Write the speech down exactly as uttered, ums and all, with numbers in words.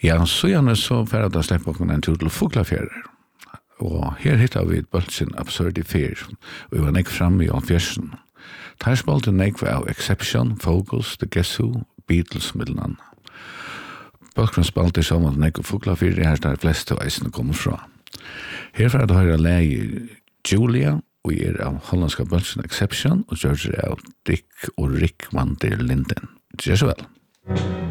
Ja, så gjerne så for at jeg slipper på en tur til Fuglafjærer. Og her hittar vi et bøltsin absurd i fyr, og vi var nekk fremme i omfjørsen. Her spalte nekk av Exception, Focus, The Guess Who, Beatles, middelann. Bøltsin spalte sammen nekk av Fuglafjærer, her der fleste eisene kommer fra. Herfra er det høyre leie Julia, og er av hollandska bøltsin Exception, og George er av Dick og Rick van der Linden. Gjør så vel.